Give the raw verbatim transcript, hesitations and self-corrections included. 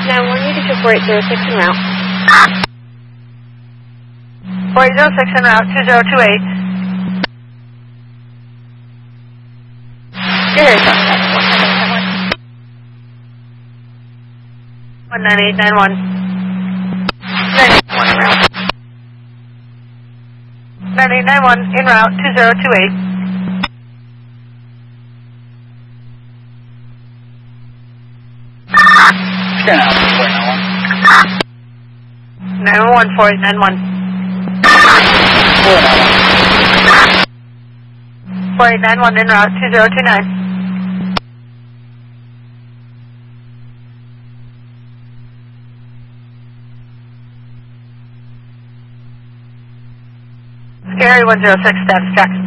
nine one, you can show four eight zero six en route. four eight zero six en route, two zero two eight. Good. one nine eight nine one. nine eight one en route. nine eight nine one en route, two zero two eight. nine one one, four eight nine one. four eight nine one en route, two zero two nine. Scary one zero six, status check.